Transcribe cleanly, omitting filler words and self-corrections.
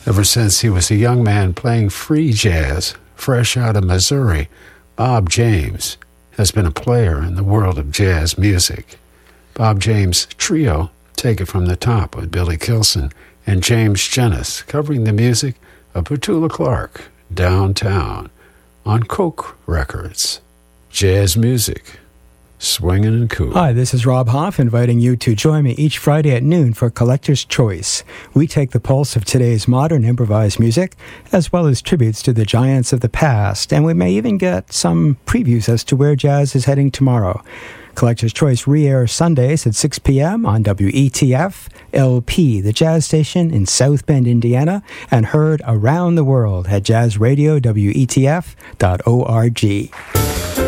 Ever since he was a young man playing free jazz, fresh out of Missouri, Bob James has been a player in the world of jazz music. Bob James Trio, Take It From the Top with Billy Kilson and James Jennis, covering the music of Petula Clark, Downtown, on Coke Records. Jazz music, swinging and cool. Hi, this is Rob Hoff, inviting you to join me each Friday at noon for Collector's Choice. We take the pulse of today's modern improvised music, as well as tributes to the giants of the past, and we may even get some previews as to where jazz is heading tomorrow. Collector's Choice re-airs Sundays at 6 p.m. on WETF LP, the jazz station in South Bend, Indiana, and heard around the world at jazzradiowetf.org.